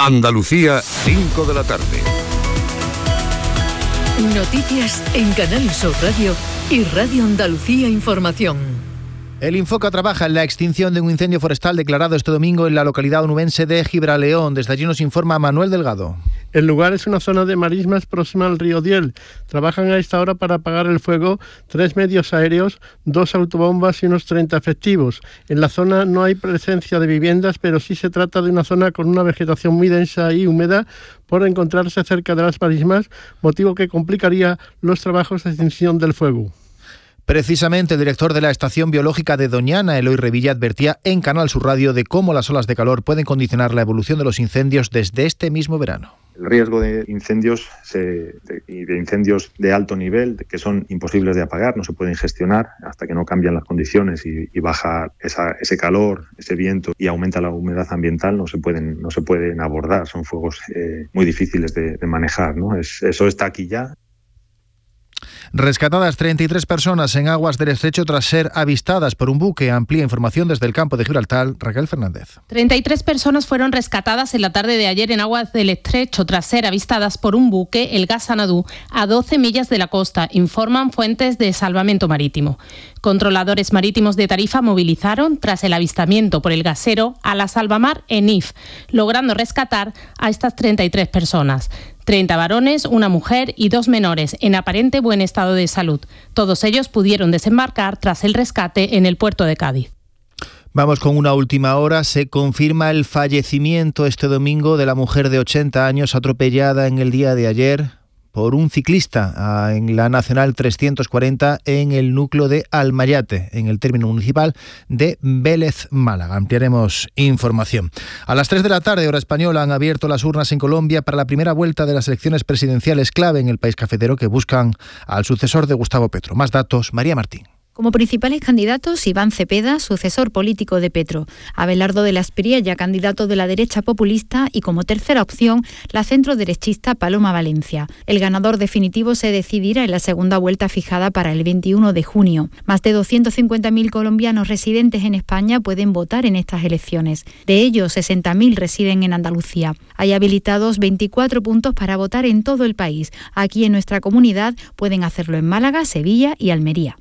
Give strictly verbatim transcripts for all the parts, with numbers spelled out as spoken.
Andalucía, cinco de la tarde. Noticias en Canal Sur Radio y Radio Andalucía Información. El Infoca trabaja en la extinción de un incendio forestal declarado este domingo en la localidad onubense de Gibraleón. Desde allí nos informa Manuel Delgado. El lugar es una zona de marismas próxima al río Diel. Trabajan a esta hora para apagar el fuego tres medios aéreos, dos autobombas y unos treinta efectivos. En la zona no hay presencia de viviendas, pero sí se trata de una zona con una vegetación muy densa y húmeda por encontrarse cerca de las marismas, motivo que complicaría los trabajos de extinción del fuego. Precisamente el director de la Estación Biológica de Doñana, Eloy Revilla, advertía en Canal Sur Radio de cómo las olas de calor pueden condicionar la evolución de los incendios desde este mismo verano. El riesgo de incendios se, de, y de incendios de alto nivel, que son imposibles de apagar, no se pueden gestionar hasta que no cambian las condiciones y, y baja esa, ese calor, ese viento y aumenta la humedad ambiental, no se pueden, no se pueden abordar. Son fuegos eh, muy difíciles de, de manejar, ¿no? Es, eso está aquí ya. Rescatadas treinta y tres personas en aguas del estrecho tras ser avistadas por un buque. Amplía información desde el campo de Gibraltar, Raquel Fernández. treinta y tres personas fueron rescatadas en la tarde de ayer en aguas del estrecho tras ser avistadas por un buque, el Gas Sanadú, a doce millas de la costa, informan fuentes de salvamento marítimo. Controladores marítimos de Tarifa movilizaron, tras el avistamiento por el gasero, a la Salvamar Enif, logrando rescatar a estas treinta y tres personas. treinta varones, una mujer y dos menores, en aparente buen estado de salud. Todos ellos pudieron desembarcar tras el rescate en el puerto de Cádiz. Vamos con una última hora. Se confirma el fallecimiento este domingo de la mujer de ochenta años atropellada en el día de ayer por un ciclista en la Nacional trescientos cuarenta en el núcleo de Almayate, en el término municipal de Vélez, Málaga. Ampliaremos información. A las tres de la tarde, hora española, han abierto las urnas en Colombia para la primera vuelta de las elecciones presidenciales clave en el país cafetero que buscan al sucesor de Gustavo Petro. Más datos, María Martín. Como principales candidatos, Iván Cepeda, sucesor político de Petro, Abelardo de la Espriella, candidato de la derecha populista, y como tercera opción, la centroderechista Paloma Valencia. El ganador definitivo se decidirá en la segunda vuelta fijada para el veintiuno de junio. Más de doscientos cincuenta mil colombianos residentes en España pueden votar en estas elecciones. De ellos, sesenta mil residen en Andalucía. Hay habilitados veinticuatro puntos para votar en todo el país. Aquí en nuestra comunidad pueden hacerlo en Málaga, Sevilla y Almería.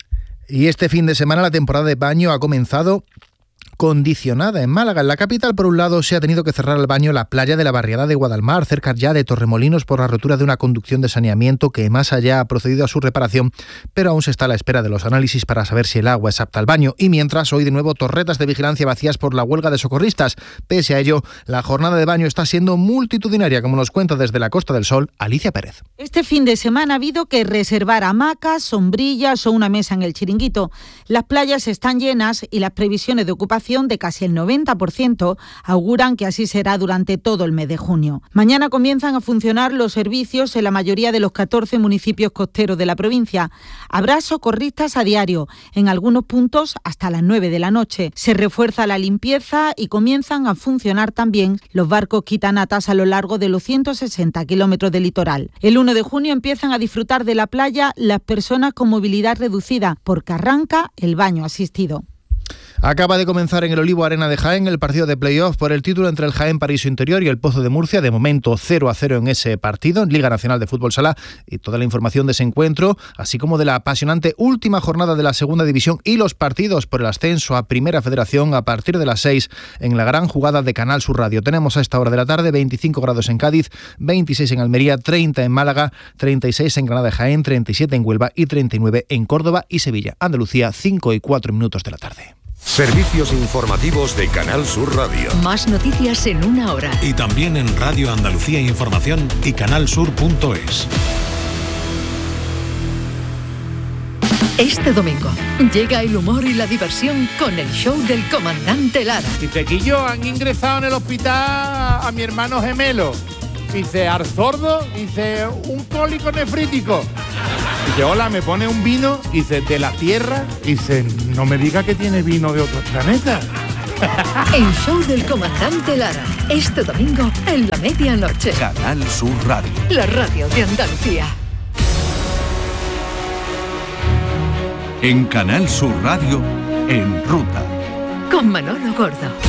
Y este fin de semana la temporada de baño ha comenzado condicionada en Málaga. En la capital, por un lado, se ha tenido que cerrar al baño la playa de la barriada de Guadalmar, cerca ya de Torremolinos, por la rotura de una conducción de saneamiento que más allá ha procedido a su reparación, pero aún se está a la espera de los análisis para saber si el agua es apta al baño. Y mientras, hoy de nuevo torretas de vigilancia vacías por la huelga de socorristas. Pese a ello, la jornada de baño está siendo multitudinaria, como nos cuenta desde la Costa del Sol Alicia Pérez. Este fin de semana ha habido que reservar hamacas, sombrillas o una mesa en el Chiringuito. Las playas están llenas y las previsiones de ocupación de casi el noventa por ciento auguran que así será durante todo el mes de junio. Mañana comienzan a funcionar los servicios en la mayoría de los catorce municipios costeros de la provincia. Habrá socorristas a diario, en algunos puntos hasta las nueve de la noche. Se refuerza la limpieza y comienzan a funcionar también los barcos quitanatas a lo largo de los ciento sesenta kilómetros de litoral. El uno de junio empiezan a disfrutar de la playa las personas con movilidad reducida, porque arranca el baño asistido. Acaba de comenzar en el Olivo Arena de Jaén el partido de playoff por el título entre el Jaén Paraíso Interior y el Pozo de Murcia. De momento cero a cero en ese partido, en Liga Nacional de Fútbol Sala, y toda la información de ese encuentro, así como de la apasionante última jornada de la Segunda División y los partidos por el ascenso a Primera Federación a partir de las seis en la gran jugada de Canal Sur Radio. Tenemos a esta hora de la tarde veinticinco grados en Cádiz, veintiséis en Almería, treinta en Málaga, treinta y seis en Granada de Jaén, treinta y siete en Huelva y treinta y nueve en Córdoba y Sevilla. Andalucía, cinco y cuatro minutos de la tarde. Servicios informativos de Canal Sur Radio. Más noticias en una hora. Y también en Radio Andalucía Información y canalsur punto es. Este domingo llega el humor y la diversión con el show del comandante Lara. Dice, Quillo, han ingresado en el hospital a mi hermano gemelo. Dice, Arzordo, dice, un cólico nefrítico. Dice, hola, me pone un vino, dice, de la tierra. Dice, no me diga que tiene vino de otro planeta. El show del comandante Lara, este domingo en la medianoche. Canal Sur Radio. La radio de Andalucía. En Canal Sur Radio, En Ruta. Con Manolo Gordo.